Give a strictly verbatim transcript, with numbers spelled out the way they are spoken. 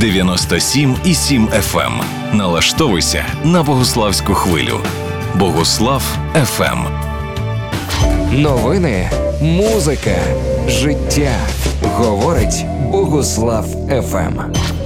дев'яносто сім і сім еф ем. Налаштовуйся на богуславську хвилю. Богуслав еф ем. Новини, музика, життя. Говорить Богуслав еф ем.